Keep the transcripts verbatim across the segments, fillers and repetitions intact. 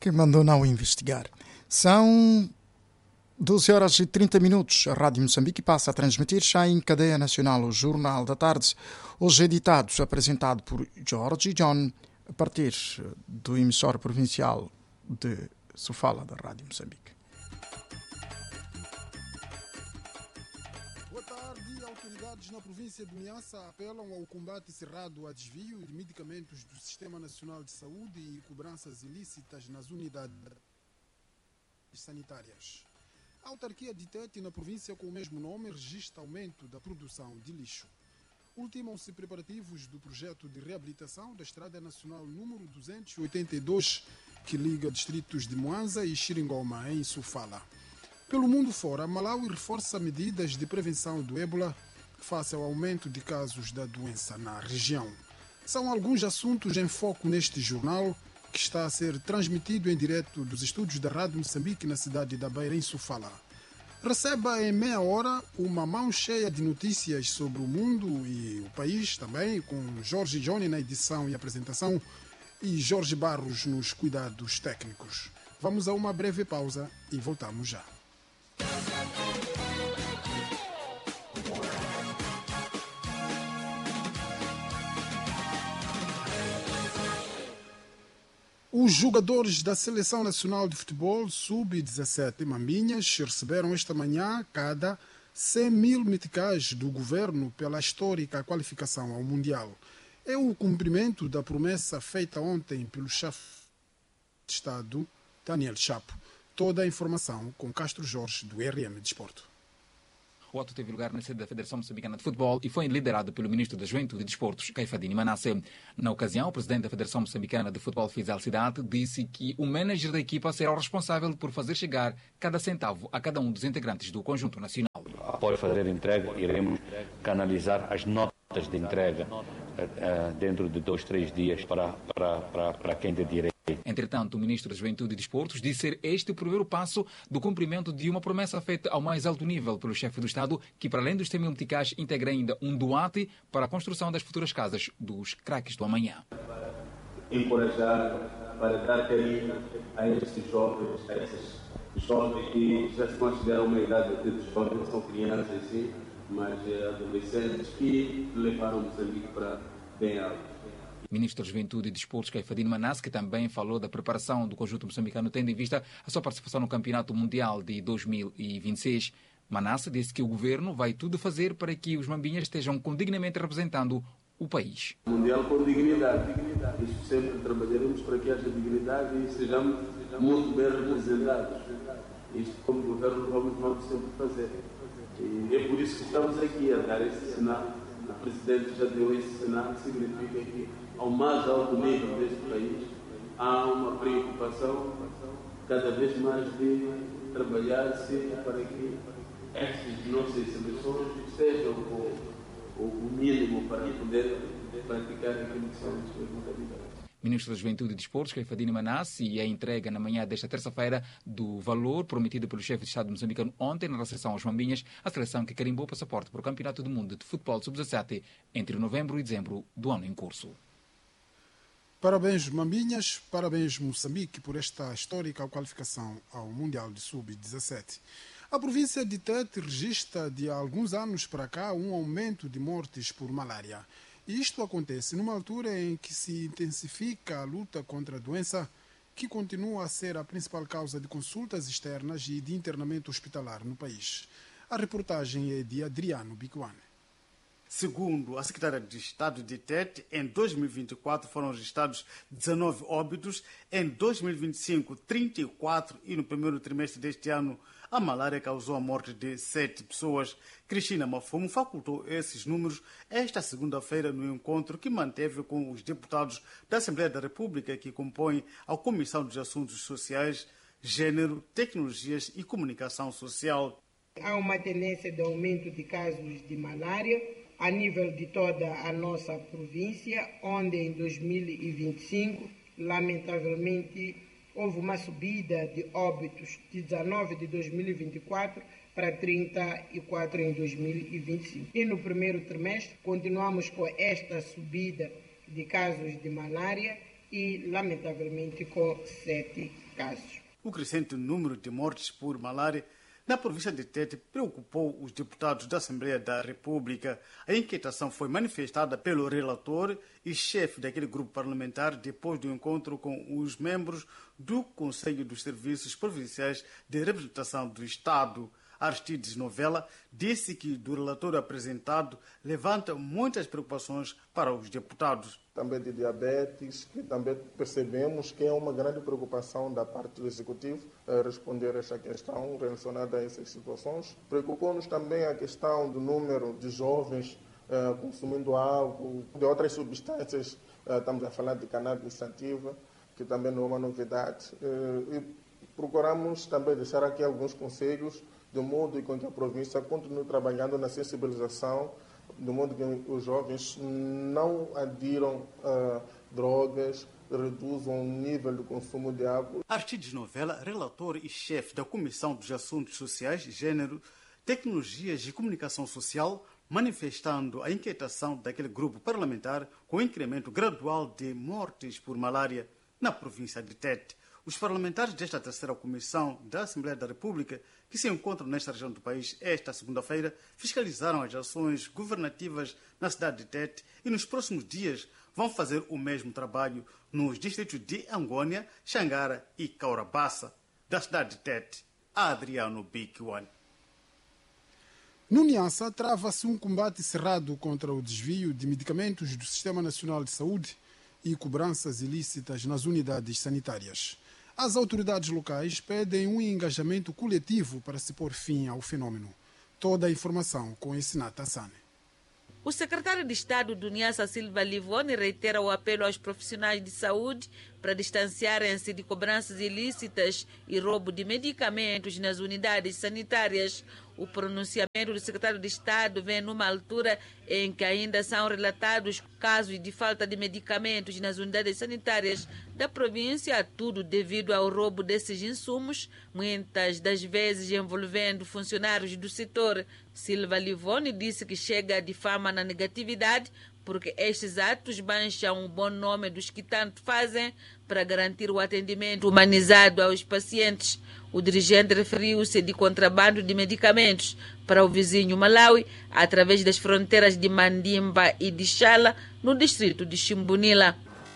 que mandou não investigar. São doze horas e trinta minutos. A Rádio Moçambique passa a transmitir já em cadeia nacional o Jornal da Tarde, hoje editado, apresentado por George John, a partir do emissor provincial de Sofala da Rádio Moçambique. Boa tarde. Autoridades na província de Niassa apelam ao combate cerrado a desvio de medicamentos do Sistema Nacional de Saúde e cobranças ilícitas nas unidades sanitárias. A autarquia de Tete, na província com o mesmo nome, registra aumento da produção de lixo. Ultimam-se preparativos do projeto de reabilitação da Estrada Nacional número duzentos e oitenta e dois, que liga distritos de Mwanza e Xiringoma, em Sofala. Pelo mundo fora, Malawi reforça medidas de prevenção do ébola face ao aumento de casos da doença na região. São alguns assuntos em foco neste jornal, que está a ser transmitido em direto dos estúdios da Rádio Moçambique na cidade da Beira, em Sofala. Receba em meia hora uma mão cheia de notícias sobre o mundo e o país também, com Jorge Johnny na edição e apresentação e Jorge Barros nos cuidados técnicos. Vamos a uma breve pausa e voltamos já. Os jogadores da Seleção Nacional de Futebol sub dezassete Maminhas receberam esta manhã cada cem mil meticais do governo pela histórica qualificação ao Mundial. É o cumprimento da promessa feita ontem pelo chefe de Estado, Daniel Chapo. Toda a informação com Castro Jorge, do R M Desporto. O ato teve lugar na sede da Federação Moçambicana de Futebol e foi liderado pelo ministro da Juventude e Desportos, Caifadine Manasse. Na ocasião, o presidente da Federação Moçambicana de Futebol, Fizal Cidade, disse que o manager da equipa será o responsável por fazer chegar cada centavo a cada um dos integrantes do conjunto nacional. Após fazer a entrega, iremos canalizar as notas de entrega uh, uh, dentro de dois, três dias para, para, para, para quem tem direito. Entretanto, o ministro da Juventude e Desportos disse ser este o primeiro passo do cumprimento de uma promessa feita ao mais alto nível pelo chefe do Estado, que para além dos cem mil meticais integra ainda um doate para a construção das futuras casas dos craques do amanhã. Encorajar, para dar carinho a estes jovens, a esses jovens que já se consideram uma idade de jovens, são crianças sim, mas adolescentes que levaram Moçambique para bem alto. Ministro da Juventude e Desportos, Caifadine Manasse, que também falou da preparação do conjunto moçambicano, tendo em vista a sua participação no Campeonato Mundial de dois mil e vinte e seis. Manasse disse que o governo vai tudo fazer para que os mambinhas estejam dignamente representando o país. Mundial com dignidade. Isso sempre trabalharemos para que haja dignidade e sejamos muito bem representados. Isto, como governo, vamos, vamos sempre fazer. E é por isso que estamos aqui a dar esse sinal. O Presidente já deu esse sinal, que significa que, ao mais alto nível deste país, há uma preocupação cada vez mais de trabalhar-se para que estas nossas seleções sejam o, o mínimo para poder praticar aquilo que são as suas modalidades. Ministro da Juventude e Desportos, Caifadine Manasse, e a entrega na manhã desta terça-feira do valor prometido pelo chefe de Estado moçambicano ontem na recepção aos Mambinhas, a seleção que carimbou o passaporte para o Campeonato do Mundo de Futebol sub dezassete entre novembro e dezembro do ano em curso. Parabéns, Mambinhas, parabéns, Moçambique, por esta histórica qualificação ao Mundial de sub dezassete. A província de Tete registra de alguns anos para cá um aumento de mortes por malária. E isto acontece numa altura em que se intensifica a luta contra a doença, que continua a ser a principal causa de consultas externas e de internamento hospitalar no país. A reportagem é de Adriano Bicuane. Segundo a secretária de Estado de Tete, em dois mil e vinte e quatro foram registrados dezenove óbitos, em dois mil e vinte e cinco, trinta e quatro e no primeiro trimestre deste ano a malária causou a morte de sete pessoas. Cristina Mafumo facultou esses números esta segunda-feira no encontro que manteve com os deputados da Assembleia da República que compõem a Comissão dos Assuntos Sociais, Gênero, Tecnologias e Comunicação Social. Há uma tendência de aumento de casos de malária a nível de toda a nossa província, onde em dois mil e vinte e cinco, lamentavelmente, houve uma subida de óbitos de dezenove de dois mil e vinte e quatro para trinta e quatro em dois mil e vinte e cinco. E no primeiro trimestre continuamos com esta subida de casos de malária e, lamentavelmente, com sete eficazes. O crescente número de mortes por malária na província de Tete preocupou os deputados da Assembleia da República. A inquietação foi manifestada pelo relator e chefe daquele grupo parlamentar depois do encontro com os membros do Conselho dos Serviços Provinciais de Representação do Estado. Aristides Novella disse que do relatório apresentado levanta muitas preocupações para os deputados. Também de diabetes, que também percebemos que é uma grande preocupação da parte do Executivo eh, responder a esta questão relacionada a essas situações. Preocupou-nos também a questão do número de jovens eh, consumindo álcool, de outras substâncias, eh, estamos a falar de cannabis sativa, que também não é uma novidade. Eh, e procuramos também deixar aqui alguns conselhos de modo com que a província continue trabalhando na sensibilização, de modo que os jovens não adiram a drogas, reduzam o nível de consumo de álcool. Aristides Novella, relator e chefe da Comissão dos Assuntos Sociais, Gênero, Tecnologias e Comunicação Social, manifestando a inquietação daquele grupo parlamentar com o incremento gradual de mortes por malária na província de Tete. Os parlamentares desta terceira comissão da Assembleia da República, que se encontram nesta região do país esta segunda-feira, fiscalizaram as ações governativas na cidade de Tete e nos próximos dias vão fazer o mesmo trabalho nos distritos de Angônia, Xangara e Caurabaça. Da cidade de Tete, Adriano Biquiwan. No Niassa, trava-se um combate cerrado contra o desvio de medicamentos do Sistema Nacional de Saúde e cobranças ilícitas nas unidades sanitárias. As autoridades locais pedem um engajamento coletivo para se pôr fim ao fenômeno. Toda a informação com Ensinata Sane. O secretário de Estado do Niassa, Silva Livoni, reitera o apelo aos profissionais de saúde para distanciarem-se de cobranças ilícitas e roubo de medicamentos nas unidades sanitárias. O pronunciamento do secretário de Estado vem numa altura em que ainda são relatados casos de falta de medicamentos nas unidades sanitárias da província, tudo devido ao roubo desses insumos, muitas das vezes envolvendo funcionários do setor. Silva Livoni disse que chega de fama na negatividade porque estes atos mancham o bom nome dos que tanto fazem para garantir o atendimento humanizado aos pacientes. O dirigente referiu-se de contrabando de medicamentos para o vizinho Malawi através das fronteiras de Mandimba e de Chala, no distrito de Chimbunila.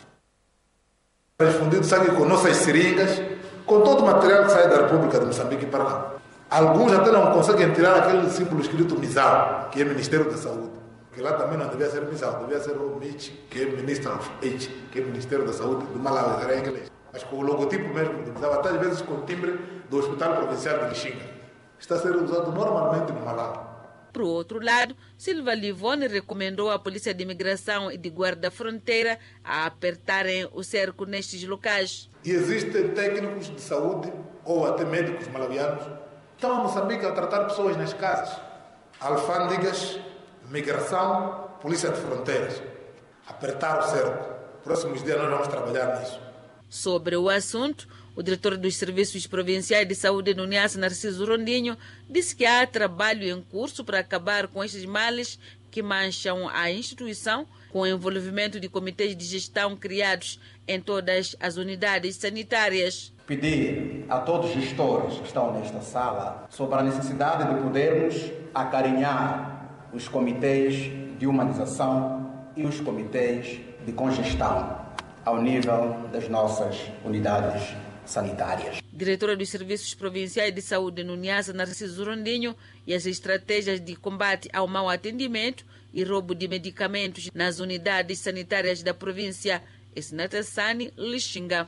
Respondido sangue com nossas seringas, com todo o material que sai da República de Moçambique para lá. Alguns até não conseguem tirar aquele símbolo escrito MISAL, que é Ministério da Saúde. Que lá também não devia ser MISAL, devia ser o M I T, que é Minister of H, que é Ministério da Saúde do Malawi, era em inglês. Mas com o logotipo mesmo, utilizava até às vezes com o timbre do Hospital Provincial de Lixinga. Está a ser usado normalmente no Malawi. Por outro lado, Silva Livoni recomendou à Polícia de Imigração e de Guarda Fronteira a apertarem o cerco nestes locais. E existem técnicos de saúde, ou até médicos malawianos, que estão a Moçambique a tratar pessoas nas casas. Alfândegas, migração, polícia de fronteiras. Apertar o cerco. Próximos dias nós vamos trabalhar nisso. Sobre o assunto, o diretor dos Serviços Provinciais de Saúde no Niassa, Narciso Rondinho, disse que há trabalho em curso para acabar com estes males que mancham a instituição, com o envolvimento de comitês de gestão criados em todas as unidades sanitárias. Pedir a todos os gestores que estão nesta sala sobre a necessidade de podermos acarinhar os comitês de humanização e os comitês de congestão ao nível das nossas unidades sanitárias. Diretora dos Serviços Provinciais de Saúde no Niassa, Narciso Rondinho, e as estratégias de combate ao mau atendimento e roubo de medicamentos nas unidades sanitárias da província. Ensinata Sane, Lixinga.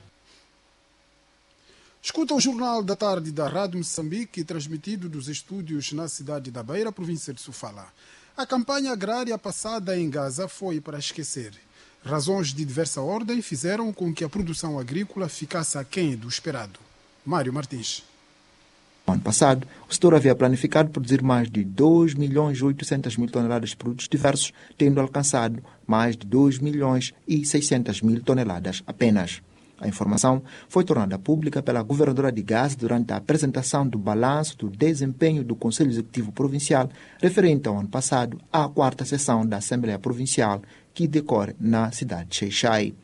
Escuta o Jornal da Tarde da Rádio Moçambique, transmitido dos estúdios na cidade da Beira, província de Sofala. A campanha agrária passada em Gaza foi para esquecer. Razões de diversa ordem fizeram com que a produção agrícola ficasse aquém do esperado. Mário Martins. No ano passado, o setor havia planificado produzir mais de dois milhões e oitocentas mil toneladas de produtos diversos, tendo alcançado mais de dois milhões e seiscentas mil toneladas apenas. A informação foi tornada pública pela governadora de Gaza durante a apresentação do balanço do desempenho do Conselho Executivo Provincial referente ao ano passado à quarta sessão da Assembleia Provincial, que decorre na cidade de Xai-Xai.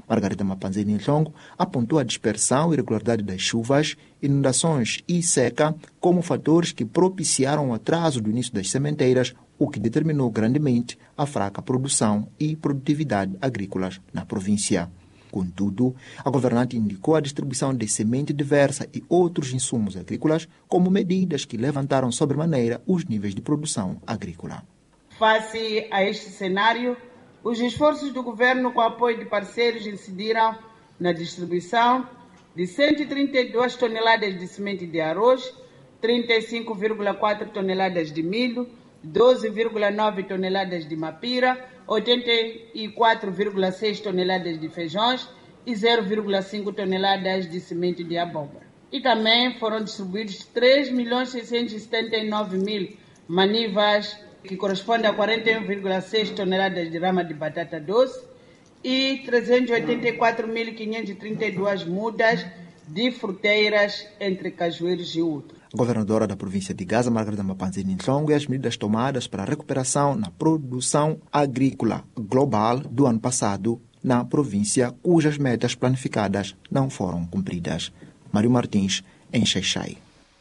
Margarida Mapanzini Nhlongo apontou a dispersão e irregularidade das chuvas, inundações e seca como fatores que propiciaram o atraso do início das sementeiras, o que determinou grandemente a fraca produção e produtividade agrícolas na província. Contudo, a governante indicou a distribuição de semente diversa e outros insumos agrícolas como medidas que levantaram sobremaneira os níveis de produção agrícola. Face a este cenário, os esforços do governo com apoio de parceiros incidiram na distribuição de cento e trinta e duas toneladas de semente de arroz, trinta e cinco vírgula quatro toneladas de milho, doze vírgula nove toneladas de mapira, oitenta e quatro vírgula seis toneladas de feijões e zero vírgula cinco toneladas de semente de abóbora. E também foram distribuídos três milhões seiscentos e setenta e nove mil manivas, que corresponde a quarenta e um vírgula seis toneladas de rama de batata doce e trezentos e oitenta e quatro mil quinhentas e trinta e duas mudas de fruteiras entre cajueiros e outros. A governadora da província de Gaza, Margarida Mapanzini Nhlongo, e as medidas tomadas para a recuperação na produção agrícola global do ano passado na província, cujas metas planificadas não foram cumpridas. Mário Martins, em Xai-Xai.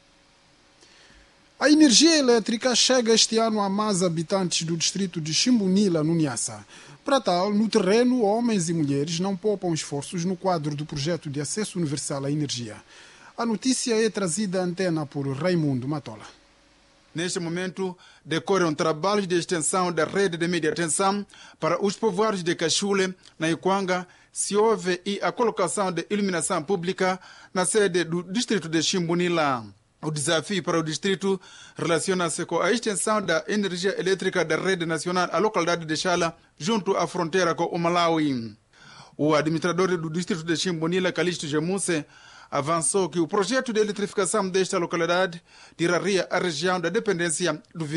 A energia elétrica chega este ano a mais habitantes do distrito de Chimbunila, no Niassa. Para tal, no terreno, homens e mulheres não poupam esforços no quadro do projeto de acesso universal à energia. A notícia é trazida à antena por Raimundo Matola. Neste momento, decorrem trabalhos de extensão da rede de média tensão para os povoados de Caxule, na Iquanga, Siove e a colocação de iluminação pública na sede do distrito de Chimbunila. O desafio para o distrito relaciona-se com a extensão da energia elétrica da rede nacional à localidade de Chala, junto à fronteira com o Malawi. O administrador do distrito de Chimbunila, Calixto Gemuse, avançou que o projeto de eletrificação desta localidade tiraria a região da dependência do